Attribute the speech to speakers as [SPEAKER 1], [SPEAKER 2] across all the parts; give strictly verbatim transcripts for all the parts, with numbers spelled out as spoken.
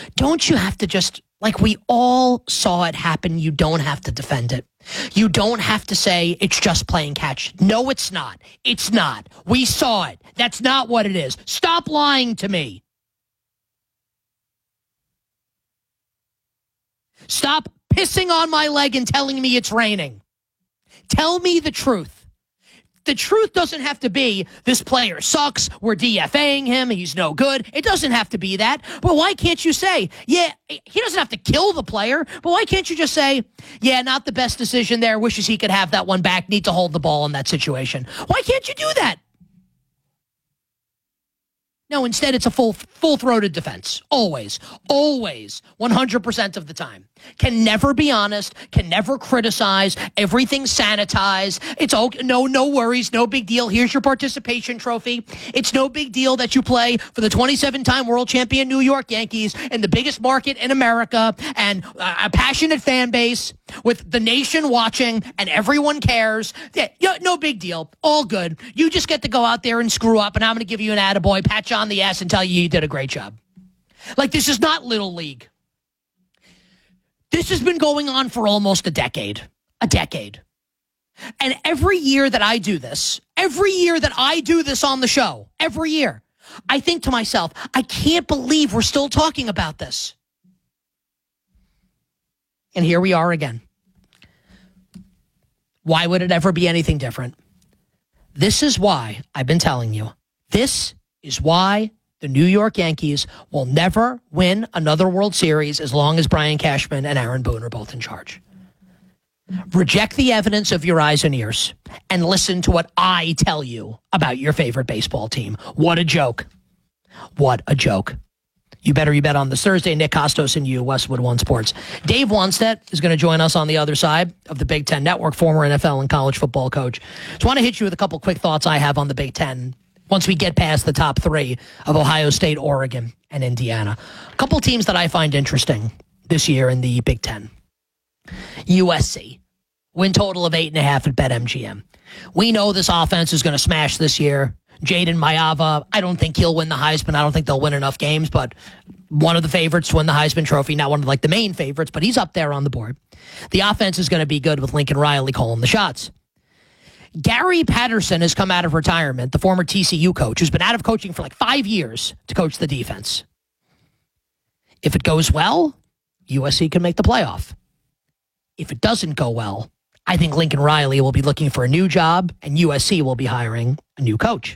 [SPEAKER 1] Don't you have to just, like we all saw it happen, you don't have to defend it. You don't have to say it's just playing catch. No, it's not. It's not. We saw it. That's not what it is. Stop lying to me. Stop pissing on my leg and telling me it's raining. Tell me the truth. The truth doesn't have to be this player sucks, we're DFAing him, he's no good. It doesn't have to be that. But why can't you say, yeah, he doesn't have to kill the player, but why can't you just say, yeah, not the best decision there, wishes he could have that one back, need to hold the ball in that situation. Why can't you do that? No, instead it's a full, full-throated defense. Always. Always. one hundred percent of the time. Can never be honest. Can never criticize. Everything's sanitized. It's okay. No, no worries. No big deal. Here's your participation trophy. It's no big deal that you play for the twenty-seven-time world champion New York Yankees in the biggest market in America and a passionate fan base with the nation watching and everyone cares. Yeah, no big deal. All good. You just get to go out there and screw up, and I'm going to give you an attaboy, pat you on the ass, and tell you you did a great job. Like, this is not Little League. This has been going on for almost a decade. A decade. And every year that I do this, every year that I do this on the show, every year, I think to myself, I can't believe we're still talking about this. And here we are again. Why would it ever be anything different? This is why I've been telling you. This is why the New York Yankees will never win another World Series as long as Brian Cashman and Aaron Boone are both in charge. Reject the evidence of your eyes and ears and listen to what I tell you about your favorite baseball team. What a joke. What a joke. You better you bet on this Thursday. Nick Costos and you, Westwood One Sports. Dave Wannstedt is going to join us on the other side of the Big Ten Network, former N F L and college football coach. Just want to hit you with a couple quick thoughts I have on the Big Ten once we get past the top three of Ohio State, Oregon, and Indiana. A couple teams that I find interesting this year in the Big Ten. U S C. Win total of eight and a half at BetMGM. We know this offense is going to smash this year. Jaden Mayava, I don't think he'll win the Heisman. I don't think they'll win enough games, but one of the favorites to win the Heisman Trophy, not one of like the main favorites, but he's up there on the board. The offense is going to be good with Lincoln Riley calling the shots. Gary Patterson has come out of retirement, the former T C U coach, who's been out of coaching for like five years to coach the defense. If it goes well, U S C can make the playoff. If it doesn't go well, I think Lincoln Riley will be looking for a new job and U S C will be hiring a new coach.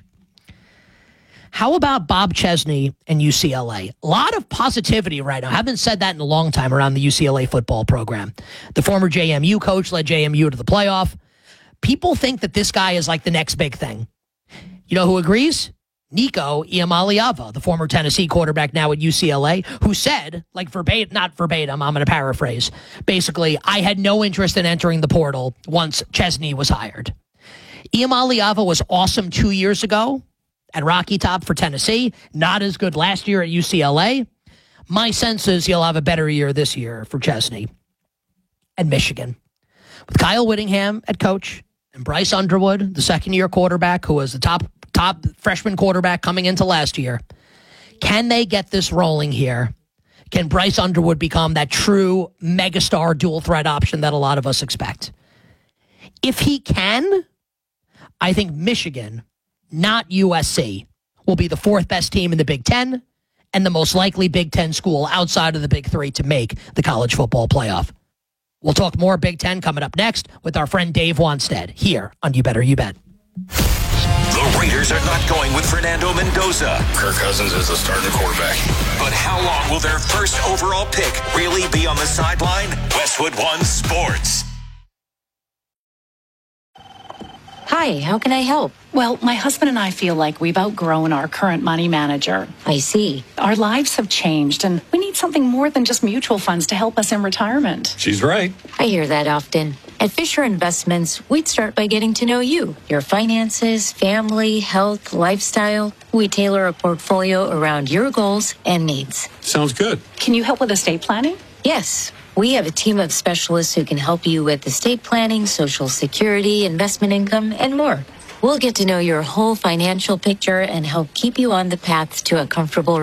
[SPEAKER 1] How about Bob Chesney and U C L A? A lot of positivity right now. I haven't said that in a long time around the U C L A football program. The former J M U coach led J M U to the playoff. People think that this guy is like the next big thing. You know who agrees? Nico Iamaleava, the former Tennessee quarterback now at U C L A, who said, like verbatim, not verbatim, I'm going to paraphrase, basically, I had no interest in entering the portal once Chesney was hired. Iamaleava was awesome two years ago at Rocky Top for Tennessee, not as good last year at U C L A. My sense is he'll have a better year this year for Chesney at Michigan. With Kyle Whittingham at coach and Bryce Underwood, the second-year quarterback who was the top top freshman quarterback coming into last year, can they get this rolling here? Can Bryce Underwood become that true megastar dual threat option that a lot of us expect? If he can, I think Michigan, not U S C, will be the fourth best team in the Big Ten and the most likely Big Ten school outside of the Big Three to make the college football playoff. We'll talk more Big Ten coming up next with our friend Dave Wannstedt here on You Better You Bet.
[SPEAKER 2] The Raiders are not going with Fernando Mendoza.
[SPEAKER 3] Kirk Cousins is the starting quarterback.
[SPEAKER 2] But how long will their first overall pick really be on the sideline? Westwood One Sports.
[SPEAKER 4] Hi, how can I help?
[SPEAKER 5] Well, my husband and I feel like we've outgrown our current money manager.
[SPEAKER 4] I see.
[SPEAKER 5] Our lives have changed, and we need something more than just mutual funds to help us in retirement.
[SPEAKER 3] She's right.
[SPEAKER 4] I hear that often. At Fisher Investments, we'd start by getting to know you, your finances, family, health, lifestyle. We tailor a portfolio around your goals and needs.
[SPEAKER 3] Sounds good.
[SPEAKER 5] Can you help with estate planning?
[SPEAKER 4] Yes. We have a team of specialists who can help you with estate planning, Social Security, investment income, and more. We'll get to know your whole financial picture and help keep you on the path to a comfortable